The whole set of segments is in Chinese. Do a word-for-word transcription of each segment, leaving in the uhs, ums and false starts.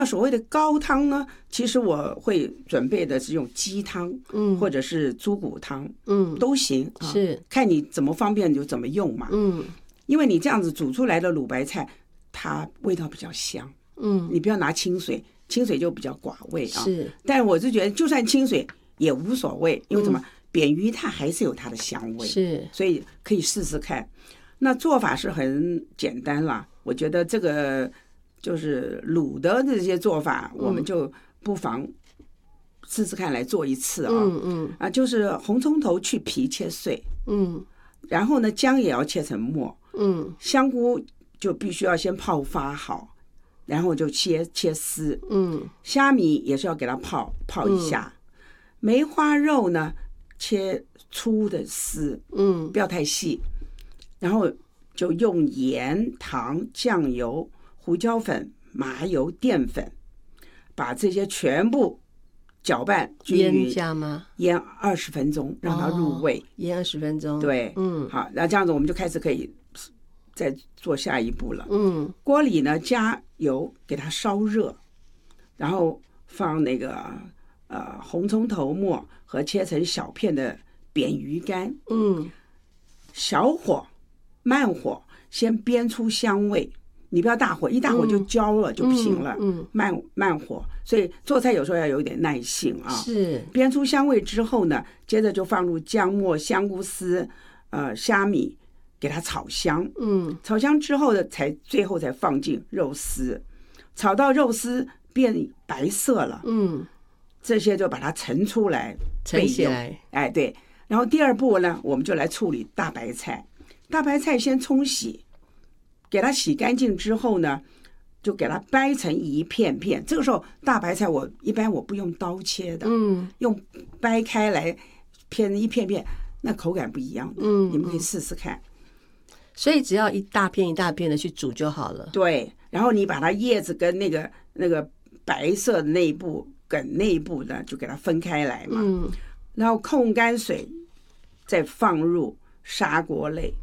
那所谓的高汤呢，其实我会准备的是用鸡汤，嗯，或者是猪骨汤，嗯，都行，啊、 是看你怎么方便就怎么用嘛，嗯，因为你这样子煮出来的卤白菜，它味道比较香，嗯，你不要拿清水，清水就比较寡味啊， 是， 但是我是觉得就算清水也无所谓，因为什么？嗯，扁鱼它还是有它的香味， 是， 所以可以试试看。那做法是很简单啦，我觉得这个就是卤的这些做法，我们就不妨试试看来做一次啊。嗯嗯啊，就是红葱头去皮切碎，嗯，然后呢姜也要切成末，嗯，香菇就必须要先泡发好，然后就切切丝，嗯，虾米也是要给它泡泡一下，嗯，梅花肉呢切粗的丝，嗯，不要太细，然后就用盐、糖、酱油、胡椒粉、麻油、淀粉，把这些全部搅拌均匀。 腌加吗？ 腌二十分钟，让它入味。哦， 腌二十分钟。 对，嗯，好，那这样子我们就开始可以再做下一步了。嗯，锅里呢加油，给它烧热，然后放那个呃红葱头末和切成小片的扁鱼干。嗯，小火。慢火先煸出香味，你不要大火，一大火就焦了，嗯，就不行了。嗯，慢慢火，所以做菜有时候要有一点耐性啊。 是， 煸出香味之后呢，接着就放入姜末、香菇丝、呃虾米，给它炒香。嗯，炒香之后呢，才最后才放进肉丝，炒到肉丝变白色了。嗯，这些就把它盛出来， 盛起来。 哎，对。然后第二步呢，我们就来处理大白菜。大白菜先冲洗，给它洗干净之后呢，就给它掰成一片片。这个时候大白菜我一般我不用刀切的，嗯，用掰开来片一片片，那口感不一样的，嗯，你们可以试试看。 所以只要一大片一大片的去煮就好了。 对，然后你把它叶子跟那个那个白色的内部梗内部呢，就给它分开来嘛，嗯，然后控干水，再放入砂锅内。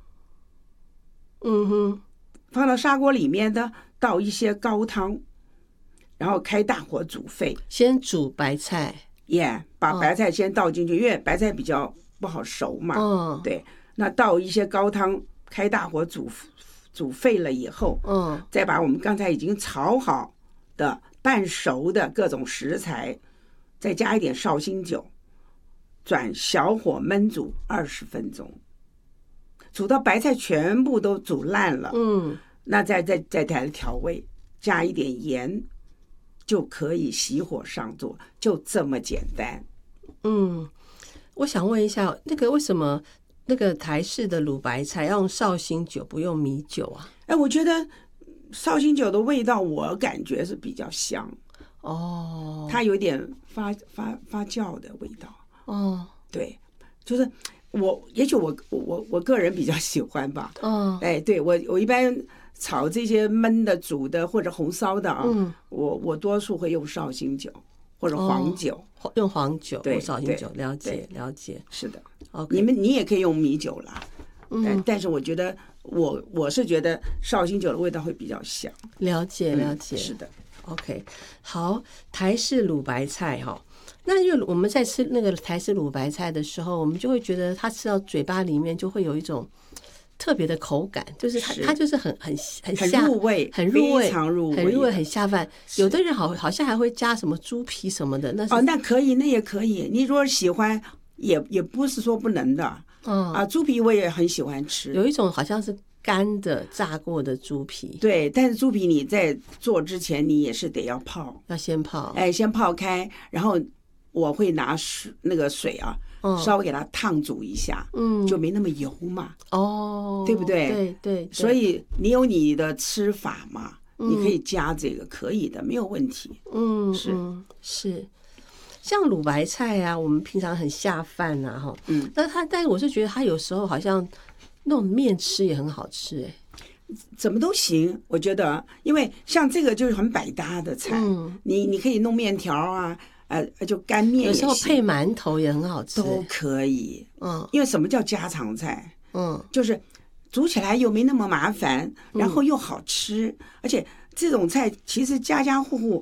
嗯哼，放到砂锅里面的倒一些高汤，然后开大火煮沸。 先煮白菜， 耶、yeah, 把白菜先倒进去，哦，因为白菜比较不好熟嘛。哦，对，那倒一些高汤，开大火煮煮沸了以后，嗯，再把我们刚才已经炒好的半熟的各种食材，再加一点绍兴酒，转小火焖煮二十分钟。煮到白菜全部都煮烂了，嗯，那再再再来调味，加一点盐，就可以熄火上桌，就这么简单。 嗯，我想问一下，那个为什么那个台式的卤白菜要用绍兴酒，不用米酒啊？ 哎，我觉得绍兴酒的味道，我感觉是比较香哦，它有点发发发酵的味道哦，对，就是。我也许我我我个人比较喜欢吧，嗯，哎，对我我一般炒这些焖的、煮的或者红烧的啊，嗯，我我多数会用绍兴酒或者黄酒， 哦，用黄酒对或绍兴酒，了解了解， 是的。 Okay. 你们你也可以用米酒啦，嗯，但但是我觉得我我是觉得绍兴酒的味道会比较香。 了解了解， 嗯，是的。 OK， 好，台式卤白菜哈。那因为我们在吃那个台式卤白菜的时候，我们就会觉得它吃到嘴巴里面就会有一种特别的口感，就是它它就是很很很下很入味， 很入味， 非常入味， 很入味，很下饭。有的人好好像还会加什么猪皮什么的，那是哦，那可以，那也可以。你如果喜欢，也也不是说不能的。嗯啊，猪皮我也很喜欢吃， 有一种好像是干的炸过的猪皮。 对，但是猪皮你在做之前，你也是得要泡， 要先泡， 哎，先泡开，然后。我会拿水那个水啊，嗯，稍微给它烫煮一下，嗯，就没那么油嘛， 哦， 对不对？ 对 对, 对。 所以你有你的吃法嘛，嗯，你可以加这个，可以的，没有问题。 嗯， 是嗯是。像卤白菜啊，我们平常很下饭啊，哈，嗯，但它，但是我是觉得它有时候好像那种面吃也很好吃，哎。 怎么都行，我觉得，因为像这个就是很百搭的菜，嗯，你你可以弄面条啊。呃，就干面也行， 有时候配馒头也很好吃， 都可以。嗯，因为什么叫家常菜？嗯，就是煮起来又没那么麻烦，然后又好吃，嗯，而且这种菜其实家家户户